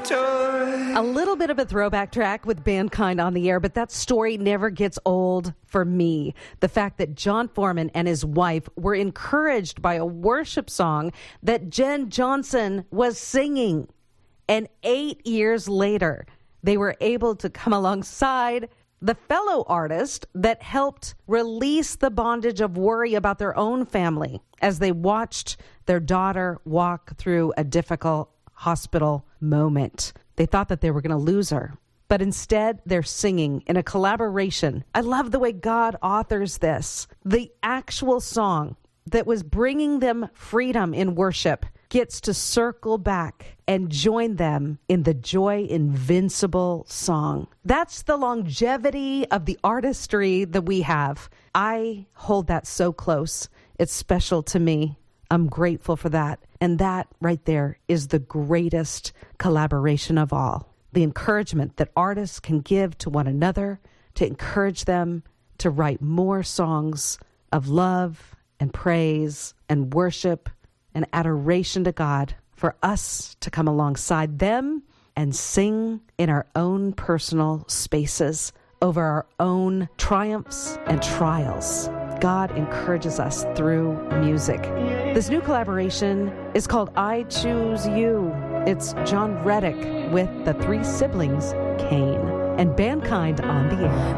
A little bit of a throwback track with Mankind on the air, but that story never gets old for me. The fact that Jon Foreman and his wife were encouraged by a worship song that Jen Johnson was singing. And 8 years later, they were able to come alongside the fellow artist that helped release the bondage of worry about their own family as they watched their daughter walk through a difficult hospital moment. They thought that they were going to lose her, but instead they're singing in a collaboration. I love the way God authors this. The actual song that was bringing them freedom in worship gets to circle back and join them in the Joy Invincible song. That's the longevity of the artistry that we have. I hold that so close. It's special to me. I'm grateful for that. And that right there is the greatest collaboration of all. The encouragement that artists can give to one another to encourage them to write more songs of love and praise and worship and adoration to God, for us to come alongside them and sing in our own personal spaces over our own triumphs and trials. God encourages us through music. This new collaboration is called I Choose You. It's John Reddick with the three siblings, Cain, and Mankind on the air.